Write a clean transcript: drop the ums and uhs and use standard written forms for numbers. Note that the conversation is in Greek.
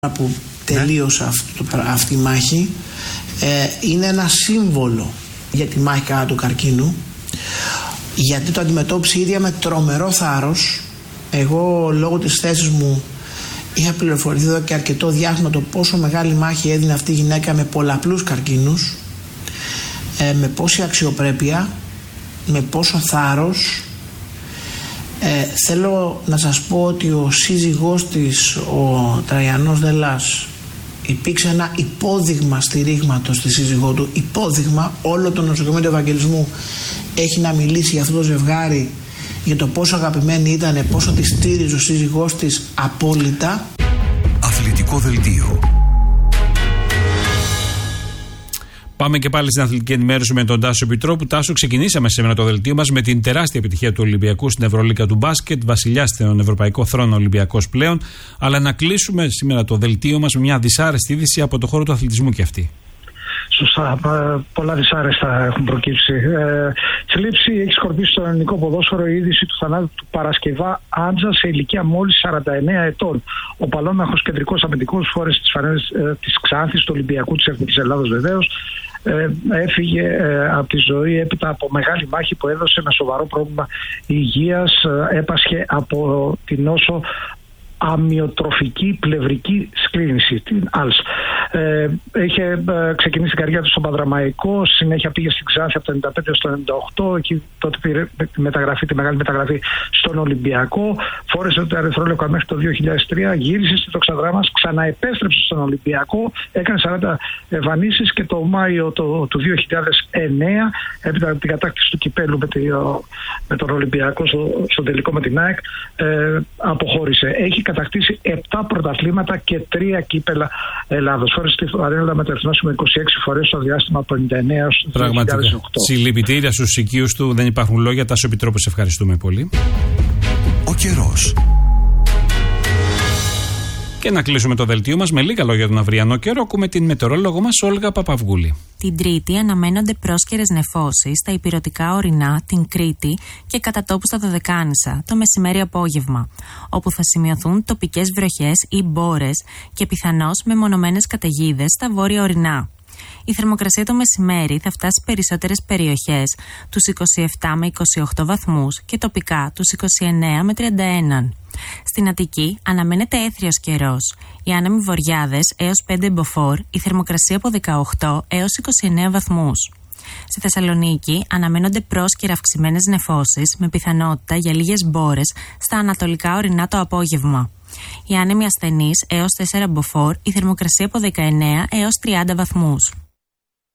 που τελείωσε αυτή η μάχη είναι ένα σύμβολο για τη μάχη κατά του καρκίνου, γιατί το αντιμετώπισε η ίδια με τρομερό θάρρος. Εγώ λόγω της θέσης μου είχα πληροφορηθεί εδώ και αρκετό διάστημα το πόσο μεγάλη μάχη έδινε αυτή η γυναίκα με πολλαπλούς καρκίνους, με πόση αξιοπρέπεια, με πόσο θάρρος. Θέλω να σας πω ότι ο σύζυγός της, ο Τραϊανός Δελάς, υπήρξε ένα υπόδειγμα στηρίγματος στη σύζυγό του. Υπόδειγμα. Όλο το νοσοκομείο του Ευαγγελισμού έχει να μιλήσει για αυτό το ζευγάρι, για το πόσο αγαπημένη ήταν, πόσο τη στήριζε ο σύζυγός της απόλυτα. Αθλητικό δελτίο. Πάμε και πάλι στην αθλητική ενημέρωση με τον Τάσο Επιτρόπου. Τάσο, ξεκινήσαμε σήμερα το δελτίο μας με την τεράστια επιτυχία του Ολυμπιακού στην Ευρωλίγκα του μπάσκετ, βασιλιά στον ευρωπαϊκό θρόνο Ολυμπιακός πλέον. Αλλά να κλείσουμε σήμερα το δελτίο μας με μια δυσάρεστη είδηση από το χώρο του αθλητισμού και αυτή. Σωστά. Πολλά δυσάρεστα έχουν προκύψει. Θλίψη έχει σκορπίσει στο ελληνικό ποδόσφαιρο η είδηση του θανάτου του Παρασκευά Άντζα σε ηλικία μόλις 49 ετών. Ο παλόμαχος κεντρικός αμυντικός φόρεσε τις φανέλες της Ξάνθης, του Ολυμπιακού, της Εθνικής Ελλάδος βεβαίως. Έφυγε από τη ζωή έπειτα από μεγάλη μάχη που έδωσε ένα σοβαρό πρόβλημα υγείας. Έπασχε από την νόσο αμυοτροφική πλευρική σκλήνηση, την ALS. Είχε ξεκινήσει την καριέρα του στον Παδραμαϊκό, συνέχεια πήγε στην Ξάνθη από το 1995 στο 1998, εκεί τότε πήρε τη μεγάλη μεταγραφή στον Ολυμπιακό, φόρεσε το ερυθρόλευκο μέχρι το 2003, γύρισε στη τοξαδρά μας, ξαναεπέστρεψε στον Ολυμπιακό, έκανε 40 εμφανίσεις και το Μάιο του 2009, έπειτα από την κατάκτηση του κυπέλου με τον Ολυμπιακό στο τελικό με την ΑΕΚ, αποχώρησε. Έχει κατακτήσει 7 πρωταθλήματα και 3 κύπελα Ελλάδος. Φόρεσε τη φανέλα με το εθνόσημο 26 φορές στο διάστημα από το 1999 έως το 2008. Πραγματικά. Συλληπιτήρια στους οικείους του, δεν υπάρχουν λόγια. Τάσο Επιτρόπου, σε ευχαριστούμε πολύ. Ο καιρός. Και να κλείσουμε το δελτίο μας με λίγα λόγια για τον αυριανό καιρό. Ακούμε την μετεωρολόγο μας Όλγα Παπαυγούλη. Την Τρίτη αναμένονται πρόσκαιρες νεφώσεις στα ηπειρωτικά ορεινά, την Κρήτη και κατά τόπου στα Δωδεκάνησα το μεσημέρι-απόγευμα, όπου θα σημειωθούν τοπικές βροχές ή μπόρες και πιθανώς μεμονωμένες καταιγίδες στα βόρεια ορεινά. Η θερμοκρασία το μεσημέρι θα φτάσει σε περισσότερες περιοχές τους 27 με 28 βαθμούς και τοπικά τους 29 με 31. Στην Αττική αναμένεται έθριος καιρός. Οι άνεμοι βορειάδες έως 5 μποφόρ, η θερμοκρασία από 18 έως 29 βαθμούς. Στη Θεσσαλονίκη αναμένονται πρόσκαιρα αυξημένες νεφώσεις με πιθανότητα για λίγες μπόρες στα ανατολικά ορεινά το απόγευμα. Οι άνεμοι ασθενείς έως 4 μποφόρ, η θερμοκρασία από 19 έως 30 βαθμούς.